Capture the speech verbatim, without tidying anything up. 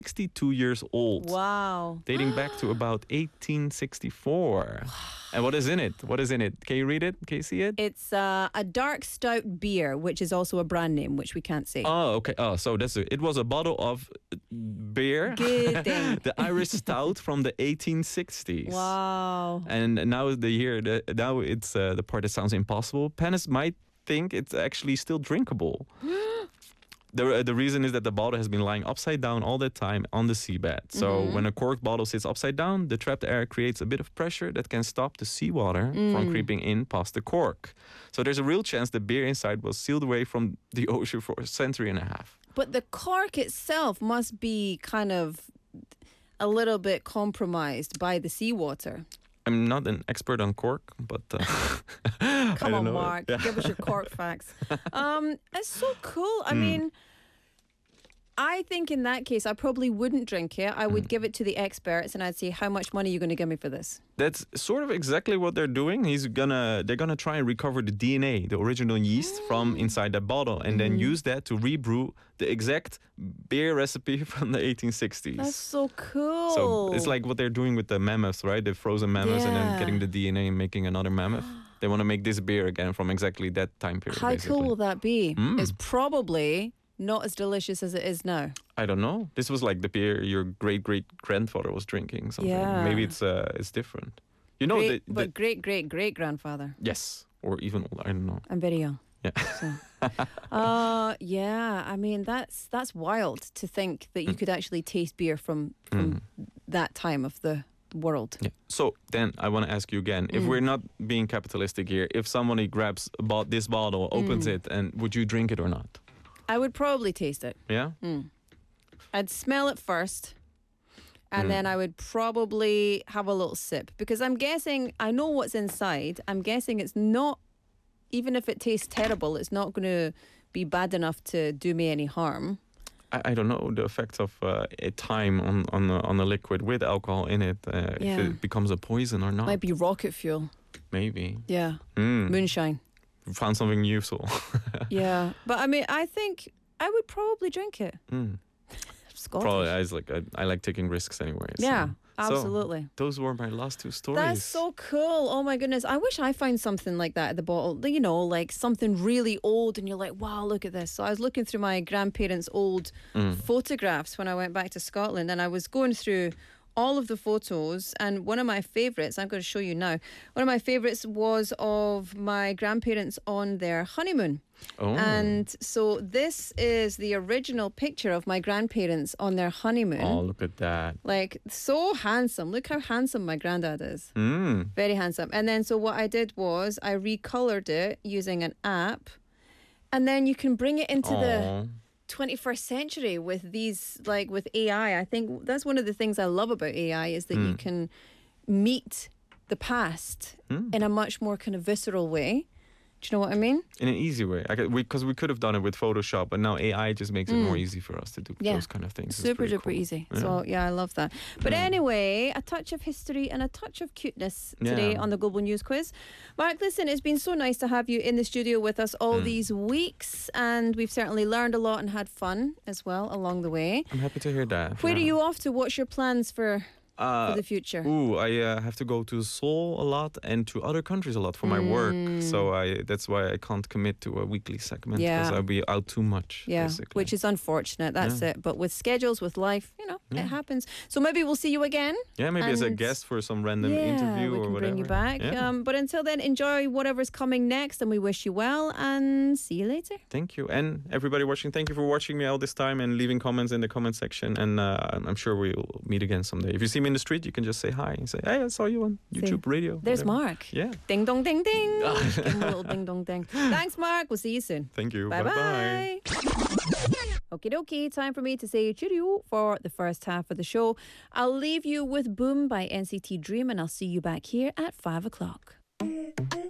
sixty-two years old. Wow. Dating back to about eighteen sixty-four. And what is in it? What is in it? Can you read it? Can you see it? It's uh, a dark stout beer, which is also a brand name, which we can't say. Oh, okay. Oh, so that's it. It was a bottle of beer. Good thing. The Irish Stout from the eighteen sixties. Wow. And now the year, the, now it's uh, the part that sounds impossible. Panis might think it's actually still drinkable. The, uh, the reason is that the bottle has been lying upside down all that time on the seabed. So Mm-hmm. when a corked bottle sits upside down, the trapped air creates a bit of pressure that can stop the seawater Mm. from creeping in past the cork. So there's a real chance the beer inside was sealed away from the ocean for a century and a half. But the cork itself must be kind of a little bit compromised by the seawater. I'm not an expert on cork, but uh, I Come don't on, know. Mark. Yeah. Give us your cork facts. Um, it's so cool. I Mm. mean, I think in that case, I probably wouldn't drink it. I would Mm. give it to the experts and I'd say, how much money are you going to give me for this? That's sort of exactly what they're doing. He's gonna, they're gonna try and recover the D N A, the original yeast, from inside that bottle, and then Mm-hmm. use that to rebrew the exact beer recipe from the eighteen sixties. That's so cool. So it's like what they're doing with the mammoths, right? The frozen mammoths, and Yeah. then getting the D N A and making another mammoth. They want to make this beer again from exactly that time period. How basically. cool will that be? Mm. It's probably not as delicious as it is now. I don't know. This was like the beer your great great grandfather was drinking. Something. Yeah. Maybe it's uh, it's different. You know, Great, the, the, but great, great, great grandfather. yes, or even older. I don't know. I'm very young. Yeah. So. uh, yeah, I mean, that's that's wild to think that you could actually taste beer from, from that time of the world. Yeah. So then I want to ask you again, if Mm. we're not being capitalistic here, if somebody grabs about this bottle, opens Mm. it, and would you drink it or not? I would probably taste it. Yeah? I'd smell it first, and Mm. then I would probably have a little sip, because I'm guessing, I know what's inside. I'm guessing it's not, even if it tastes terrible, it's not going to be bad enough to do me any harm. I, I don't know the effects of uh, a time on on a, on a liquid with alcohol in it, uh, Yeah. if it becomes a poison or not. Might be rocket fuel. Maybe. Yeah. Mm. Moonshine. Found something useful. Yeah. But I mean, I think I would probably drink it. Mm. Scottish. Probably. I, was like, I, I like taking risks anyway. so- Yeah, So, absolutely. those were my last two stories. That's so cool. Oh my goodness. I wish I found something like that at the bottle. You know, like something really old and you're like, wow, look at this. So I was looking through my grandparents' old Mm. photographs when I went back to Scotland, and I was going through all of the photos, and one of my favourites, I'm going to show you now, one of my favourites was of my grandparents on their honeymoon. Oh. And so this is the original picture of my grandparents on their honeymoon. Oh, look at that. Like, so handsome. Look how handsome my granddad is. Mm. Very handsome. And then so what I did was I recolored it using an app, and then you can bring it into the Aw. twenty-first century with these, like with A I. I think that's one of the things I love about A I, is that you can meet the past in a much more kind of visceral way. Do you know what I mean? In an easy way. Because we, 'cause we could have done it with Photoshop, but now A I just makes it more easy for us to do Yeah. those kind of things. It's Super pretty duper cool. easy. Yeah. So yeah, I love that. But anyway, a touch of history and a touch of cuteness today Yeah. on the Global News Quiz. Mark, listen, it's been so nice to have you in the studio with us all Mm. these weeks, and we've certainly learned a lot and had fun as well along the way. I'm happy to hear that. Where yeah. are you off to? What's your plans for, Uh, for the future? Ooh, I uh, have to go to Seoul a lot and to other countries a lot for my work. So I that's why I can't commit to a weekly segment, Mm. Yeah. because I'll be out too much. Yeah, basically. which is unfortunate. That's Yeah. it. But with schedules, with life, you know, Yeah. it happens. So maybe we'll see you again. yeah, maybe as a and- guest for some random yeah, interview we or can whatever. bring you back. Yeah. Um, but until then, enjoy whatever's coming next, and we wish you well. And see you later. Thank you. And everybody watching, thank you for watching me all this time and leaving comments in the comment section. And uh, I'm sure we'll meet again someday. If you see me in the street, you can just say hi and say, hey, I saw you on YouTube, radio. There's whatever. Mark. Yeah. Ding dong ding ding. Give him a little ding dong ding. Thanks, Mark. We'll see you soon. Thank you. Bye Bye-bye. bye. Okie dokie. Time for me to say cheerio for the first half of the show. I'll leave you with Boom by N C T Dream, and I'll see you back here at five o'clock.